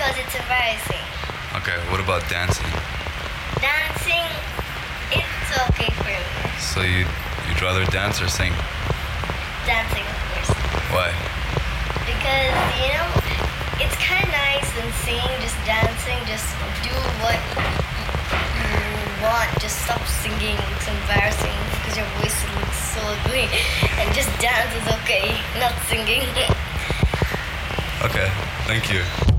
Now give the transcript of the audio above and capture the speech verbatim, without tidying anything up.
because it's embarrassing. Okay, what about dancing? Dancing, it's okay for me. So you, you'd rather dance or sing? Dancing, of course. Why? Because, you know, it's kind of nice than singing, just dancing, just do what you want. Just stop singing, it's embarrassing because your voice looks so ugly. And just dance is okay, not singing. Okay, thank you.